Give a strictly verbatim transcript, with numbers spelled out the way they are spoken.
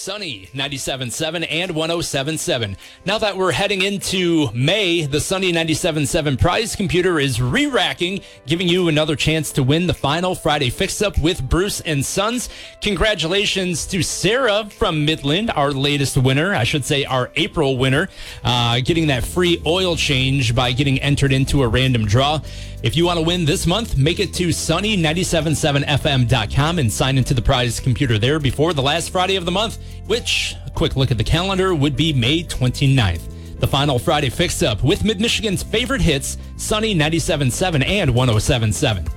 Sunny ninety-seven point seven and one oh seven point seven. Now that we're heading into May, the Sunny ninety-seven point seven prize computer is re-racking, giving you another chance to win the final Friday fix-up with Bruce and Sons. Congratulations to Sarah from Midland, our latest winner. I should say our April winner, uh, getting that free oil change by getting entered into a random draw. If you want to win this month, make it to sunny nine seven seven f m dot com and sign into the prize computer there before the last Friday of the month, which, a quick look at the calendar, would be May twenty-ninth. The final Friday fix-up with Mid-Michigan's favorite hits, Sunny ninety-seven point seven and one oh seven point seven.